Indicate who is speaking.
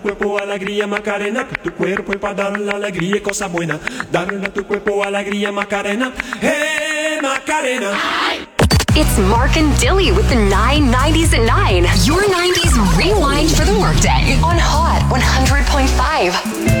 Speaker 1: Cuerpo alegría Macarena, que tu cuerpo es para dar la alegría y cosa buena. Darle a tu cuerpo alegría Macarena, hey Macarena.
Speaker 2: It's Mark and Dilly with the 990s at 9. Your 90s rewind for the workday on Hot 100.5.